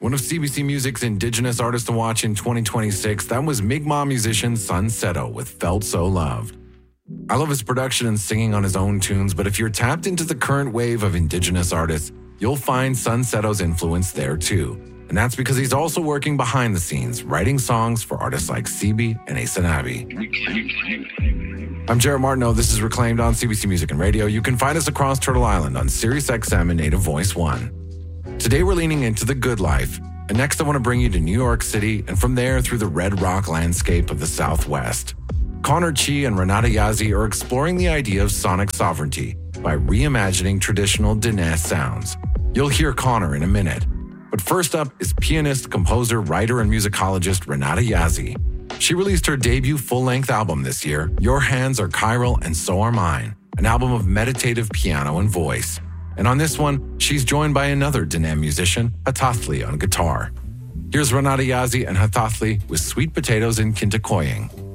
One of CBC Music's Indigenous Artists to Watch in 2026, that was Mi'kmaq musician Sun Seto with Felt So Loved. I love his production and singing on his own tunes, but if you're tapped into the current wave of Indigenous artists, you'll find Sun Seto's influence there too. And that's because he's also working behind the scenes, writing songs for artists like Sebi and Asanabi. I'm Jarrett Martineau. This is Reclaimed on CBC Music and Radio. You can find us across Turtle Island on SiriusXM and Native Voice 1. Today we're leaning into the good life. And next I want to bring you to New York City and from there through the red rock landscape of the Southwest. Connor Chi and Renata Yazzie are exploring the idea of sonic sovereignty by reimagining traditional Diné sounds. You'll hear Connor in a minute. But first up is pianist, composer, writer, and musicologist Renata Yazzie. She released her debut full-length album this year, Your Hands Are Chiral and So Are Mine, an album of meditative piano and voice. And on this one, she's joined by another Diné musician, Hatathli, on guitar. Here's Renata Yazzie and Hatathli with Sweet Potatoes in Kintakoying.